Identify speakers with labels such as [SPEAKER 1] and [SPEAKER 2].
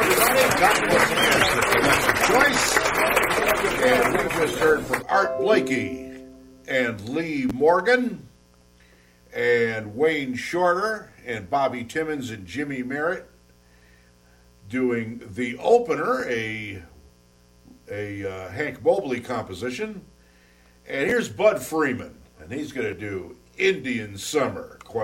[SPEAKER 1] everybody. God bless America. Choice. And we just heard from Art Blakey and Lee Morgan and Wayne Shorter and Bobby Timmons and Jimmy Merritt doing the opener, a Hank Mobley composition. And here's Bud Freeman, and he's going to do Indian Summer.